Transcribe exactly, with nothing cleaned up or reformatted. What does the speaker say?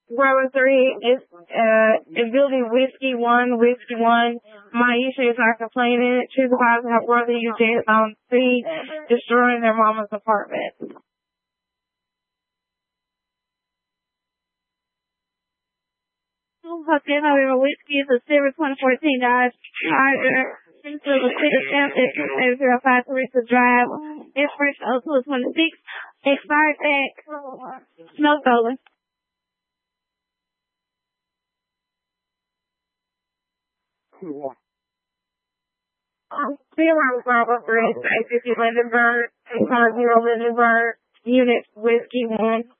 Bravo three is uh is building Whiskey One, Whiskey One. Maisha is not complaining. She's about her brother Eugene on C destroying their mama's apartment. Okay, however, Whiskey is a silver twenty fourteen Dodge Charger. Since it was six stamp at zero five Teresa Drive. Expiration oh two twenty-six. Expired back. No stolen. Cool. Um, zero Bravo three, eight fifty Lindenberg, eight five zero Lindenberg, Unit Whiskey One.